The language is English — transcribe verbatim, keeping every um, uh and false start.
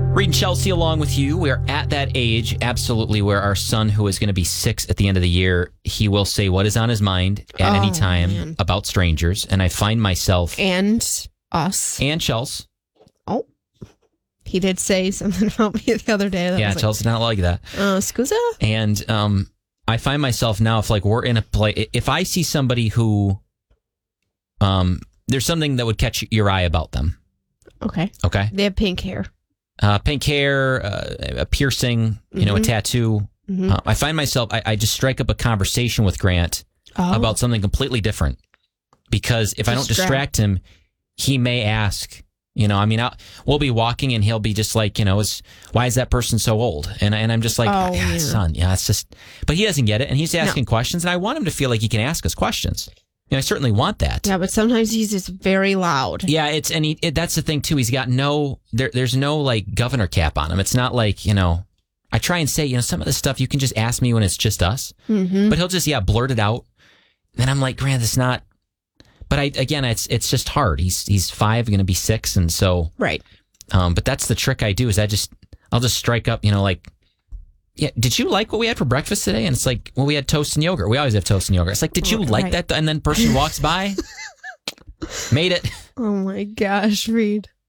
Reed and Chelsea along with you. We are at that age, absolutely, where our son, who is going to be six at the end of the year, he will say what is on his mind at Oh, any time man. about strangers. And I find myself... And us. And Chelsea. Oh. He did say something about me the other day. That Yeah, was like, Chelsea not like that. Uh, scusa? And um, I find myself now, if like we're in a play, if I see somebody who... um, there's something that would catch your eye about them. Okay. Okay. They have pink hair. Uh, pink hair, uh, a piercing, you know, a Mhm. tattoo. Mhm. Uh, I find myself, I, I just strike up a conversation with Grant Oh. about something completely different. Because if I don't Distract. distract him, he may ask, you know, I mean, I'll, we'll be walking and he'll be just like, you know, is, why is that person so old? And, and I'm just like, Oh, yeah, yeah. son, yeah, it's just, but he doesn't get it. And he's asking questions. And I want him to feel like he can ask us questions. You know, I certainly want that. Yeah, but sometimes he's just very loud. Yeah, it's and he, it, that's the thing too. He's got no there. There's no like governor cap on him. It's not like, you know. I try and say, you know, some of the stuff you can just ask me when it's just us, Mm-hmm. but he'll just yeah blurt it out. And I'm like, Grant, it's not. But I again, it's it's just hard. He's he's five, going to be six, and so Right. Um, but that's the trick I do is I just I'll just strike up, you know, like. Yeah, did you like what we had for breakfast today? And it's like, well, we had toast and yogurt. We always have toast and yogurt. It's like, did you Right. like that? And then person walks by, made it. Oh my gosh, Reed.